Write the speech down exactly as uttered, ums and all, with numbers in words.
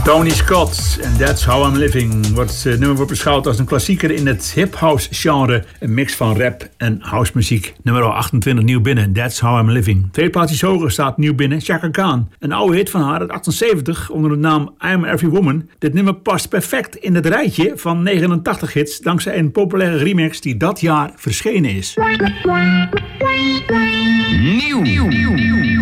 Tony Scott en That's How I'm Living. Wordt, het nummer wordt beschouwd als een klassieker in het hip-house genre. Een mix van rap en housemuziek. Nummer achtentwintig nieuw binnen, That's How I'm Living. Twee plaatsjes hoger staat nieuw binnen, Chaka Khan. Een oude hit van haar uit achtenzeventig onder de naam I'm Every Woman. Dit nummer past perfect in het rijtje van negenentachtig hits... dankzij een populaire remix die dat jaar verschenen is. Nieuw. Nieuw.